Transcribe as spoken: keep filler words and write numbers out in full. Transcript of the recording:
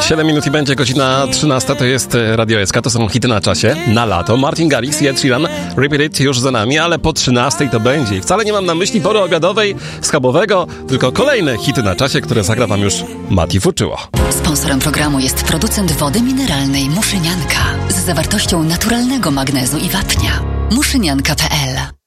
siedem minut i będzie godzina trzynasta, to jest Radio S K, to są hity na czasie, na lato. Martin Garrix i Ed Sheeran, Repeat It już za nami, ale po trzynastej to będzie. I wcale nie mam na myśli pory obiadowej, schabowego, tylko kolejne hity na czasie, które zagra wam już Mati Fuczyło. Sponsorem programu jest producent wody mineralnej Muszynianka z zawartością naturalnego magnezu i wapnia. muszynianka kropka p l